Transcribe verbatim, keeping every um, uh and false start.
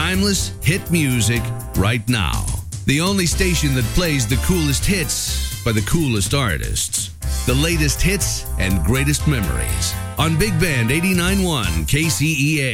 timeless hit music right now. The only station that plays the coolest hits by the coolest artists. The latest hits and greatest memories on Big Band eighty-nine point one K C E A.